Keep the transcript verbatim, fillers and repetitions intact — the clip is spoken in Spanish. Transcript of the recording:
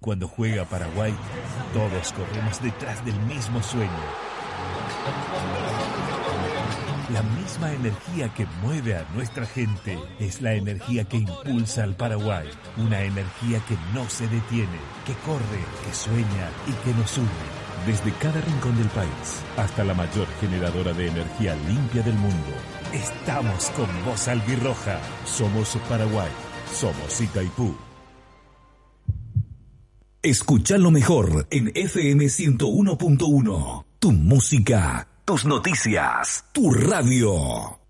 Cuando juega Paraguay, todos corremos detrás del mismo sueño. La misma energía que mueve a nuestra gente es la energía que impulsa al Paraguay. Una energía que no se detiene, que corre, que sueña y que nos une. Desde cada rincón del país hasta la mayor generadora de energía limpia del mundo. Estamos con vos, albirroja. Somos Paraguay. Somos Itaipú. Escucha lo mejor en F M ciento uno punto uno. Tu música, tus noticias, tu radio.